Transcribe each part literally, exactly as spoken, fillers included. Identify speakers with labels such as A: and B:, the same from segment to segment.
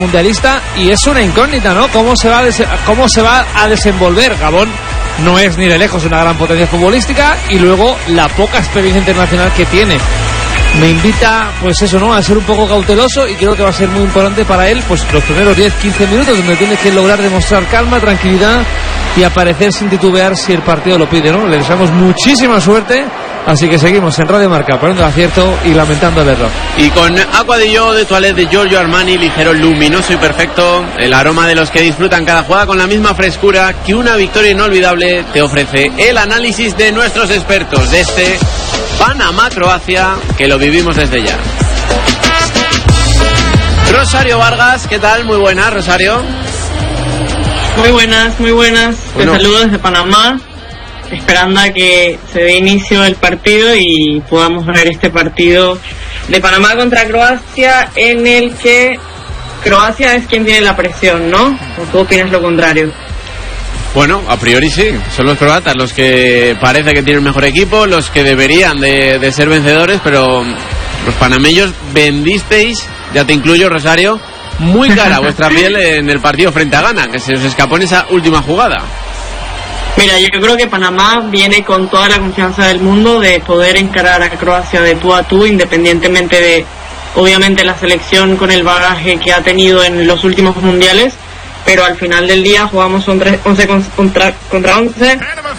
A: mundialista, y es una incógnita, ¿no? ¿Cómo se va a, des- cómo se va a desenvolver? Gabón no es ni de lejos una gran potencia futbolística, y luego la poca experiencia internacional que tiene me invita, pues eso, ¿no?, a ser un poco cauteloso, y creo que va a ser muy importante para él, pues los primeros diez a quince minutos, donde tiene que lograr demostrar calma, tranquilidad y aparecer sin titubear si el partido lo pide, ¿no? Le deseamos muchísima suerte, así que seguimos en Radio Marca, poniendo el acierto y lamentando el error.
B: Y con Aqua di Gio de Toilette de Giorgio Armani, ligero, luminoso y perfecto, el aroma de los que disfrutan cada jugada con la misma frescura que una victoria inolvidable te ofrece el análisis de nuestros expertos de este Panamá-Croacia, que lo vivimos desde ya. Rosario Vargas, ¿qué tal? Muy buenas, Rosario.
C: Muy buenas, muy buenas.
B: Bueno.
C: Te saludo desde Panamá, esperando a que se dé inicio el partido y podamos ver este partido de Panamá contra Croacia, en el que Croacia es quien tiene la presión, ¿no? ¿O tú opinas lo contrario?
B: Bueno, a priori sí, son los croatas los que parece que tienen mejor equipo, los que deberían de, de ser vencedores, pero los panameños vendisteis, ya te incluyo, Rosario, muy cara vuestra piel en el partido frente a Ghana, que se os escapó en esa última jugada.
C: Mira, yo creo que Panamá viene con toda la confianza del mundo de poder encarar a Croacia de tú a tú, independientemente de, obviamente, la selección con el bagaje que ha tenido en los últimos mundiales, pero al final del día jugamos once contra, contra once.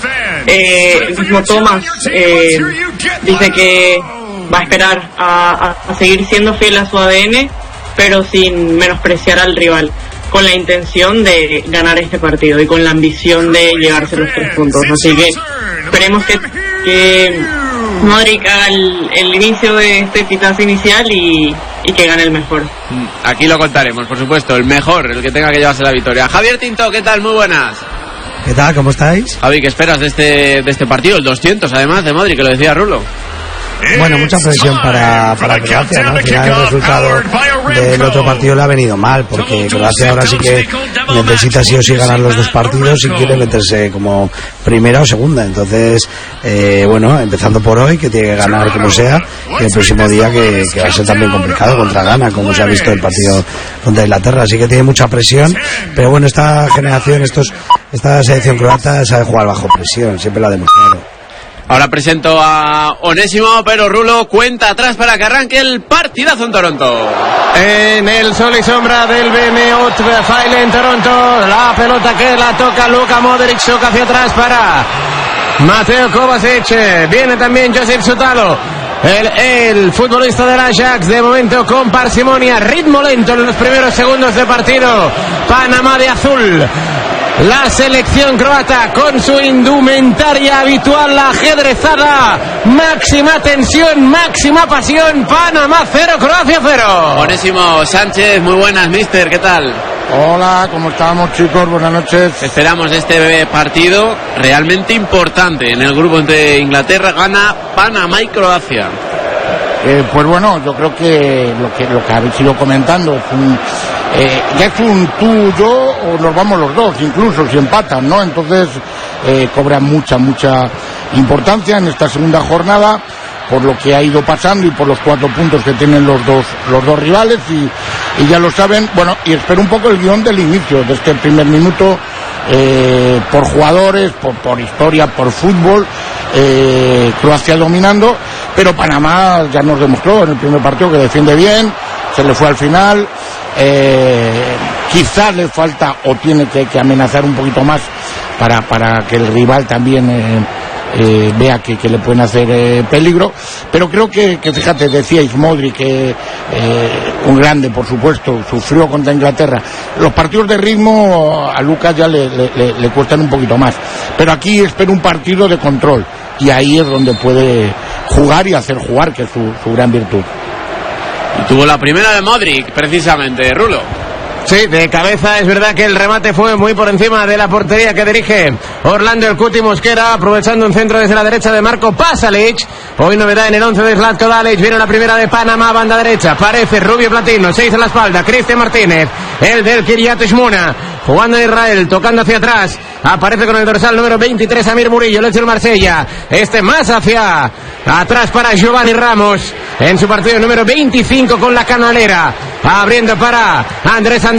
C: Eh, el mismo Thomas eh, dice que va a esperar a, a, a seguir siendo fiel a su A D N, pero sin menospreciar al rival, con la intención de ganar este partido y con la ambición de llevarse los tres puntos. Así que esperemos que, que Modric haga el, el inicio de este pitazo inicial y, y que gane el mejor.
B: Aquí lo contaremos, por supuesto, el mejor, el que tenga que llevarse la victoria. Javier Tinto, ¿qué tal? Muy buenas.
D: ¿Qué tal? ¿Cómo estáis?
B: Javi, ¿qué esperas de este, de este partido? El doscientos, además, de Modric, que lo decía Rulo.
D: Bueno, mucha presión para, para Croacia, ¿no? Al final el resultado del otro partido le ha venido mal, porque Croacia ahora sí que necesita sí o sí ganar los dos partidos si quiere meterse como primera o segunda. Entonces, eh, bueno, empezando por hoy, que tiene que ganar como sea, y el próximo día que, que va a ser también complicado contra Ghana, como se ha visto el partido contra Inglaterra. Así que tiene mucha presión, pero bueno, esta generación, estos esta selección croata sabe jugar bajo presión, siempre lo ha demostrado.
B: Ahora presento a Onésimo, pero Rulo cuenta atrás para que arranque el partidazo en Toronto.
E: En el sol y sombra del B M W File en Toronto, la pelota que la toca Luka Modric, toca hacia atrás para Mateo Kovacic, viene también Josip Sutalo, el, el futbolista del Ajax, de momento con parsimonia, ritmo lento en los primeros segundos de partido. Panamá de azul, la selección croata con su indumentaria habitual, la ajedrezada, máxima tensión, máxima pasión. Panamá cero, Croacia cero.
B: Onésimo Sánchez, muy buenas, mister, ¿qué tal?
F: Hola, ¿cómo estamos, chicos? Buenas noches.
B: Esperamos este partido realmente importante en el grupo entre Inglaterra, Ghana, Panamá y Croacia.
F: Eh, pues bueno, yo creo que lo que lo que habéis ido comentando es un eh, ya es un tú, yo, o nos vamos los dos, incluso si empatan, ¿no? Entonces eh, cobra mucha, mucha importancia en esta segunda jornada, por lo que ha ido pasando y por los cuatro puntos que tienen los dos los dos rivales, y, y ya lo saben. Bueno, y espero un poco el guión del inicio de este primer minuto, eh, por jugadores, por, por historia, por fútbol, eh, Croacia dominando, pero Panamá ya nos demostró en el primer partido que defiende bien, se le fue al final, eh, quizás le falta o tiene que, que amenazar un poquito más para, para que el rival también eh, eh, vea que, que le pueden hacer eh, peligro, pero creo que, que fíjate, decíais Modric, que eh, un grande, por supuesto, sufrió contra Inglaterra. Los partidos de ritmo a Lucas ya le, le, le cuestan un poquito más, pero aquí espero un partido de control, y ahí es donde puede jugar y hacer jugar, que es su, su gran virtud.
B: Y tuvo la primera de Modric, precisamente, Rulo.
E: Sí, de cabeza. Es verdad que el remate fue muy por encima de la portería que dirige Orlando el Cuti Mosquera, aprovechando un centro desde la derecha de Marco Pasalic. Hoy novedad en el once de Zlatko Dalic. Viene la primera de Panamá, banda derecha, parece Rubio Platino, seis en la espalda, Cristian Martínez, el del Kiryat Shmona, jugando a Israel, tocando hacia atrás, aparece con el dorsal número veintitrés Amir Murillo, el del Marsella, este más hacia atrás para Giovanni Ramos, en su partido número veinticinco con la Canalera, abriendo para Andrés Andrés